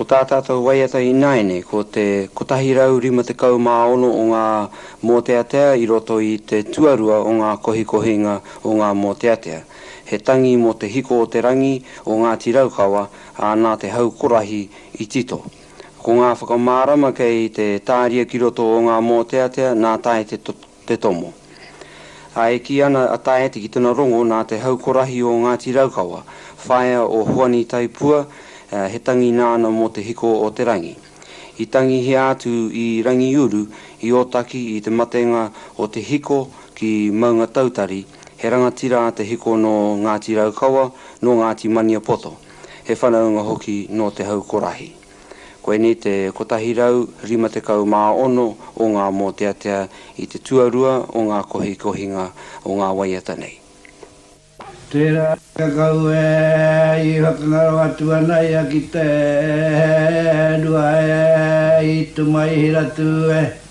tā tātou waiata i naine, ko te kotahirau rima te kaumāono o ngā mōteatea i roto i te tuarua o ngā kohikohinga o ngā mōteatea. He tangi mo te hiko o te rangi o Ngāti Raukawa a nā te haukorahi i tito. Ko ngā whakamārama kei te tāria ki roto o ngā mōteatea nā tae te tomo. A e ki ana a tae te ki tuna rongo nā te haukorahi o Ngāti Raukawa, whaia o Huani Taipua, he tangi nāna mo te hiko o te rangi. I tangi he atu i rangi uru i otaki i te matenga o te hiko ki Maunga Tautari, he rangatira te hiko no Ngāti Raukawa, no Ngāti Maniapoto, he whanaunga hoki no te haukorahi. Koe ni te kotahirau rima te kaumāono o ngā mōteatea i te tuarua o ngā kohikohinga o ngā waiata nei. Tērā kakau i whakangaro atu ana ia ki te rua i tumai hiratu